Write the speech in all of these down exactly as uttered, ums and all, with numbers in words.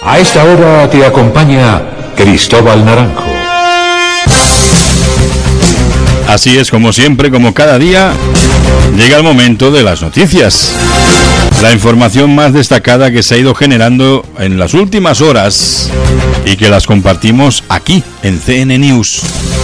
A esta hora te acompaña Cristóbal Naranjo. Así es, como siempre, como cada día, llega el momento de las noticias. La información más destacada que se ha ido generando en las últimas horas y que las compartimos aquí en C N News.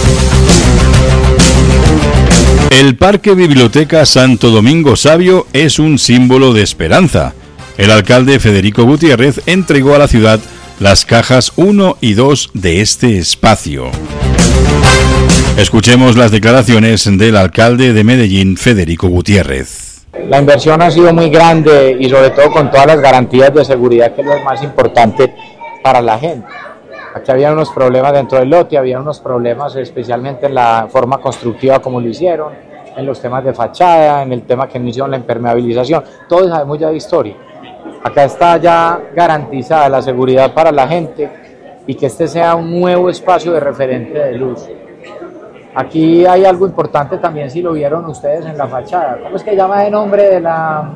El Parque Biblioteca Santo Domingo Sabio es un símbolo de esperanza. El alcalde Federico Gutiérrez entregó a la ciudad las cajas uno y dos de este espacio. Escuchemos las declaraciones del alcalde de Medellín, Federico Gutiérrez. La inversión ha sido muy grande y sobre todo con todas las garantías de seguridad, que es lo más importante para la gente. Aquí había unos problemas dentro del lote, había unos problemas especialmente en la forma constructiva como lo hicieron, en los temas de fachada, en el tema que no hicieron la impermeabilización. Todos sabemos ya de historia. Acá está ya garantizada la seguridad para la gente y que este sea un nuevo espacio de referente de luz. Aquí hay algo importante también, si lo vieron ustedes en la fachada. ¿Cómo es que llama el nombre de la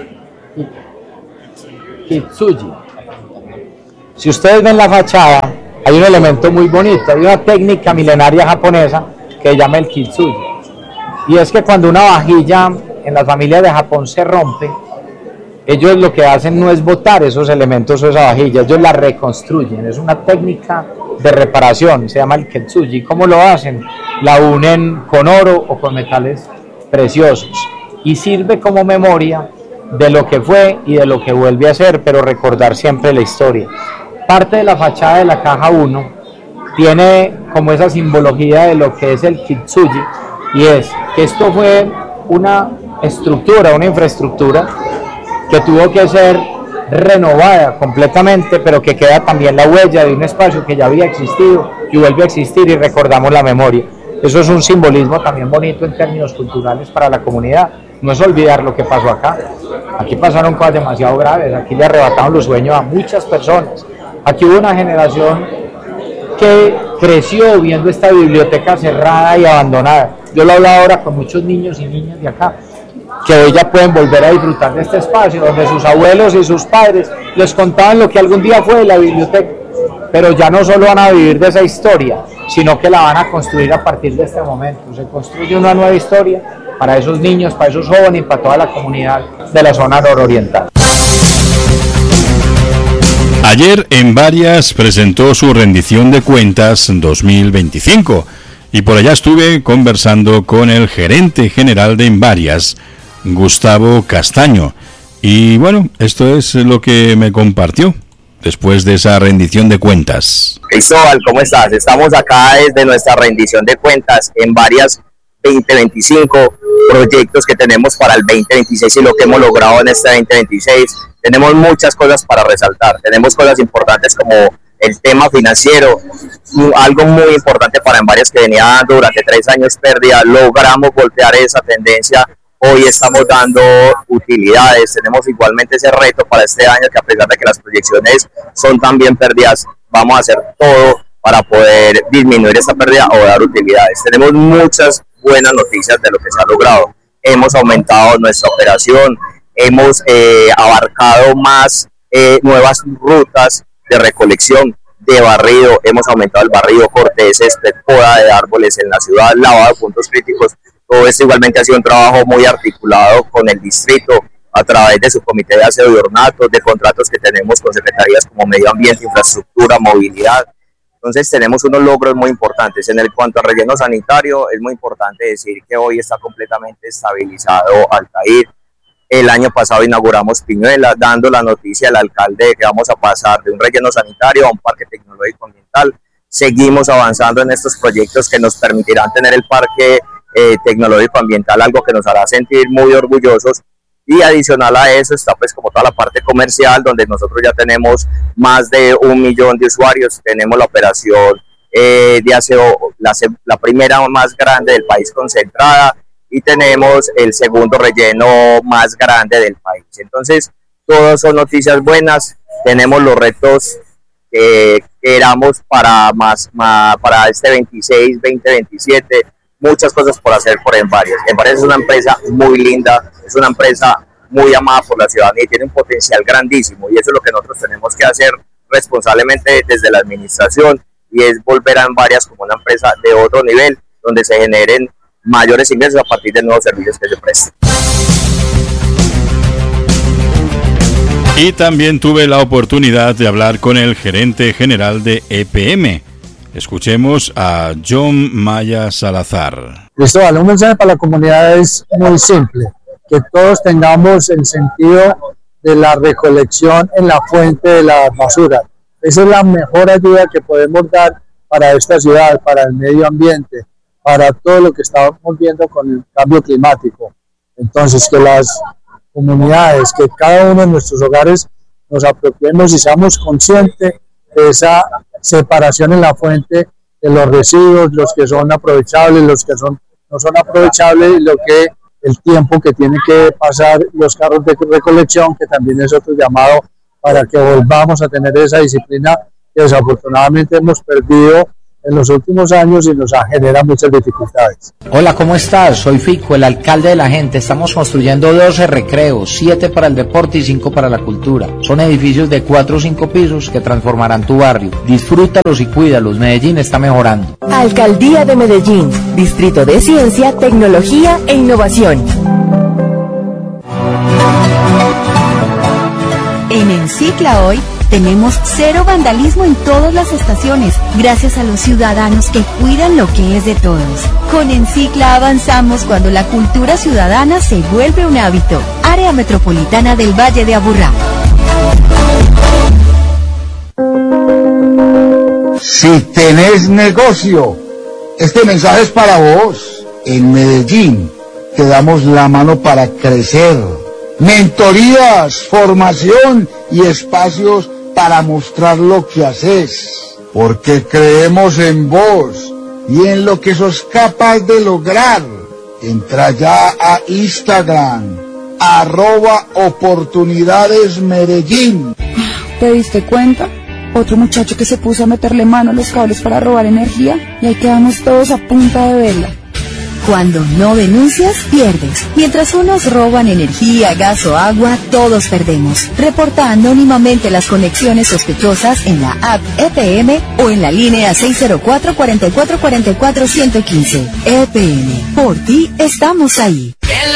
Kitsuji? Si ustedes ven la fachada, hay un elemento muy bonito, hay una técnica milenaria japonesa que se llama el Kitsuji. Y es que cuando una vajilla en las familias de Japón se rompe, ellos lo que hacen no es botar esos elementos o esa vajilla, ellos la reconstruyen. Es una técnica de reparación, se llama el Kitsuji. ¿Cómo lo hacen? La unen con oro o con metales preciosos y sirve como memoria de lo que fue y de lo que vuelve a ser, pero recordar siempre la historia. Parte de la fachada de la caja uno tiene como esa simbología de lo que es el Kitsuji, y es que esto fue una estructura, una infraestructura que tuvo que ser renovada completamente, pero que queda también la huella de un espacio que ya había existido y vuelve a existir y recordamos la memoria. Eso es un simbolismo también bonito en términos culturales para la comunidad. No es olvidar lo que pasó acá. Aquí pasaron cosas demasiado graves, aquí le arrebataron los sueños a muchas personas. Aquí hubo una generación que creció viendo esta biblioteca cerrada y abandonada. Yo lo he hablado ahora con muchos niños y niñas de acá, que hoy ya pueden volver a disfrutar de este espacio, donde sus abuelos y sus padres les contaban lo que algún día fue la biblioteca, pero ya no solo van a vivir de esa historia, sino que la van a construir a partir de este momento. Se construye una nueva historia para esos niños, para esos jóvenes y para toda la comunidad de la zona nororiental. Ayer en Varias presentó su rendición de cuentas dos mil veinticinco y por allá estuve conversando con el gerente general de Envarias, Gustavo Castaño. Y bueno, esto es lo que me compartió después de esa rendición de cuentas. Cristóbal, ¿cómo estás? Estamos acá desde nuestra rendición de cuentas en Varias veinte veinticinco, proyectos que tenemos para el veinte veintiséis y lo que hemos logrado en este veinte veintiséis. Tenemos muchas cosas para resaltar, tenemos cosas importantes como el tema financiero, algo muy importante para Envarias que venía dando durante tres años pérdida. Logramos voltear esa tendencia, hoy estamos dando utilidades, tenemos igualmente ese reto para este año, que a pesar de que las proyecciones son también pérdidas, vamos a hacer todo para poder disminuir esta pérdida o dar utilidades. Tenemos muchas buenas noticias de lo que se ha logrado. Hemos aumentado nuestra operación, hemos eh, abarcado más eh, nuevas rutas de recolección, de barrido, hemos aumentado el barrido, corte de césped, poda de árboles en la ciudad, lavado de puntos críticos. Todo esto igualmente ha sido un trabajo muy articulado con el distrito a través de su comité de aseo y ornato, de contratos que tenemos con secretarías como Medio Ambiente, Infraestructura, Movilidad. Entonces tenemos unos logros muy importantes. En el cuanto al relleno sanitario, es muy importante decir que hoy está completamente estabilizado Altair. El año pasado inauguramos Piñuela, dando la noticia al alcalde de que vamos a pasar de un relleno sanitario a un parque tecnológico ambiental. Seguimos avanzando en estos proyectos que nos permitirán tener el parque eh, tecnológico ambiental, algo que nos hará sentir muy orgullosos. Y adicional a eso está pues como toda la parte comercial, donde nosotros ya tenemos más de un millón de usuarios. Tenemos la operación eh, de aseo, la, la primera más grande del país concentrada, y tenemos el segundo relleno más grande del país. Entonces, todas son noticias buenas. Tenemos los retos que éramos para, más, más, para este veintiséis, veinte veintisiete, muchas cosas por hacer por Envarias. Envarias es una empresa muy linda, es una empresa muy amada por la ciudadanía y tiene un potencial grandísimo, y eso es lo que nosotros tenemos que hacer responsablemente desde la administración, y es volver a Envarias como una empresa de otro nivel, donde se generen mayores ingresos a partir de nuevos servicios que se prestan. Y también tuve la oportunidad de hablar con el gerente general de E P M. Escuchemos a John Maya Salazar. Cristóbal, un mensaje para la comunidad es muy simple, que todos tengamos el sentido de la recolección en la fuente de la basura. Esa es la mejor ayuda que podemos dar para esta ciudad, para el medio ambiente, para todo lo que estamos viendo con el cambio climático. Entonces, que las comunidades, que cada uno de nuestros hogares nos apropiemos y seamos conscientes de esa separación en la fuente de los residuos, los que son aprovechables, los que son no son aprovechables, y lo que el tiempo que tienen que pasar los carros de recolección, que también es otro llamado para que volvamos a tener esa disciplina que desafortunadamente hemos perdido en los últimos años y nos genera muchas dificultades. Hola, ¿cómo estás? Soy Fico, el alcalde de la gente. Estamos construyendo doce recreos, siete para el deporte y cinco para la cultura. Son edificios de cuatro o cinco pisos que transformarán tu barrio. Disfrútalos y cuídalos. Medellín está mejorando. Alcaldía de Medellín, Distrito de Ciencia, Tecnología e Innovación. En Encicla hoy tenemos cero vandalismo en todas las estaciones, gracias a los ciudadanos que cuidan lo que es de todos. Con Encicla avanzamos cuando la cultura ciudadana se vuelve un hábito. Área Metropolitana del Valle de Aburrá. Si tenés negocio, este mensaje es para vos. En Medellín te damos la mano para crecer. Mentorías, formación y espacios para mostrar lo que haces, porque creemos en vos y en lo que sos capaz de lograr. Entra ya a Instagram, arroba oportunidades Medellín. ¿Te diste cuenta? Otro muchacho que se puso a meterle mano a los cables para robar energía, y ahí quedamos todos a punta de vela. Cuando no denuncias, pierdes. Mientras unos roban energía, gas o agua, todos perdemos. Reporta anónimamente las conexiones sospechosas en la app E P M o en la línea seis cero cuatro, cuatro cuatro cuatro cuatro, uno uno cinco. E P M, por ti estamos ahí.